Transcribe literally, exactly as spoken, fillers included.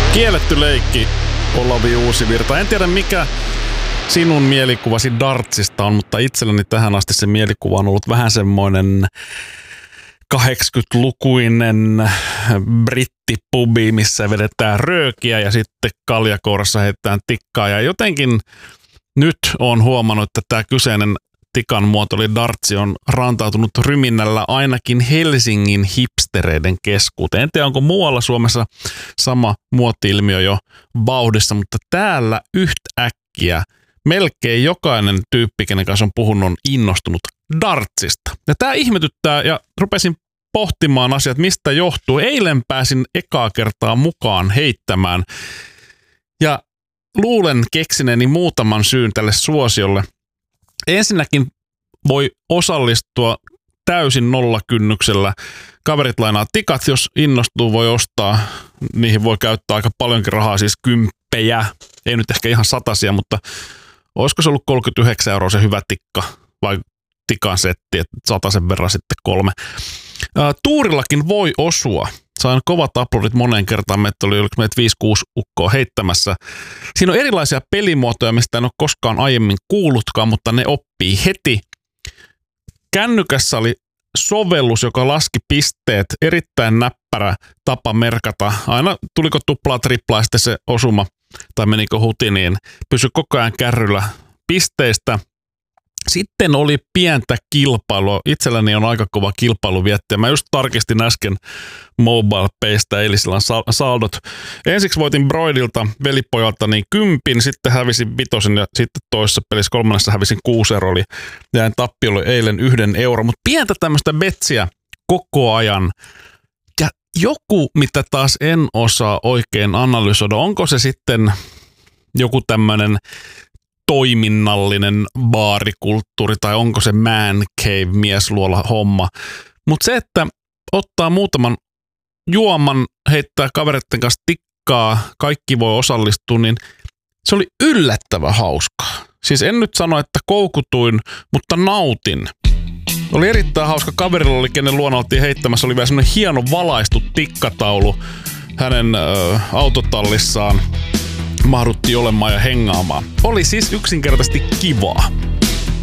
Kielletty leikki, Olavi Uusivirta. En tiedä mikä sinun mielikuvasi dartsista on, mutta itselleni tähän asti se mielikuva on ollut vähän semmoinen kahdeksankymmentälukuinen brittipubi, missä vedetään röökiä ja sitten kaljakourassa heitetään tikkaa. Ja jotenkin nyt on huomannut, että tämä kyseinen tikan muoto eli dartsi on rantautunut ryminnällä ainakin Helsingin hipstereiden keskuuteen. En tiedä, onko muualla Suomessa sama muoti-ilmiö jo vauhdissa, mutta täällä yhtäkkiä melkein jokainen tyyppi, kenen kanssa on puhunut, on innostunut dartsista. Ja tämä ihmetyttää ja rupesin pohtimaan asiat, mistä johtuu. Eilen pääsin ekaa kertaa mukaan heittämään ja luulen keksineeni muutaman syyn tälle suosiolle. Ensinnäkin voi osallistua täysin nollakynnyksellä. Kaverit lainaa tikat, jos innostuu, voi ostaa. Niihin voi käyttää aika paljonkin rahaa, siis kymppejä. Ei nyt ehkä ihan satasia, mutta olisiko se ollut kolmekymmentäyhdeksän euroa se hyvä tikka vai tikan setti, että satasen verran sitten kolme. Ää, tuurillakin voi osua. Sain kovat aplodit moneen kertaan. Meitä oli meitä viisi kuusi ukkoa heittämässä. Siinä on erilaisia pelimuotoja, mistä en ole koskaan aiemmin kuullutkaan, mutta ne oppii heti. Kännykässä oli sovellus, joka laski pisteet. Erittäin näppärä tapa merkata. Aina tuliko tuplaa, triplaa, sitten se osuma tai menikö huti, niin pysyi koko ajan kärryllä pisteistä. Sitten oli pientä kilpailua. Itselläni on aika kova kilpailu viettää. Mä just tarkistin äsken MobilePaystä eilisillä saldot. Ensiksi voitin Broidilta, velipojalta, niin kympin, sitten hävisin vitosen ja sitten toisessa pelissä kolmannessa hävisin kuusi euroa. Eli jäin tappiolle eilen yhden euro. Mutta pientä tämmöistä betsiä koko ajan. Ja joku, mitä taas en osaa oikein analysoida, onko se sitten joku tämmöinen toiminnallinen baarikulttuuri tai onko se man cave miesluola homma. Mutta se, että ottaa muutaman juoman, heittää kavereiden kanssa tikkaa, kaikki voi osallistua, niin se oli yllättävän hauskaa. Siis en nyt sano, että koukutuin, mutta nautin. Oli erittäin hauska. Kaverilla oli, kenen luona oltiin heittämässä, oli vielä semmoinen hieno valaistu tikkataulu hänen ö, autotallissaan. Mahduttiin olemaan ja hengaamaan. Oli siis yksinkertaisesti kivaa.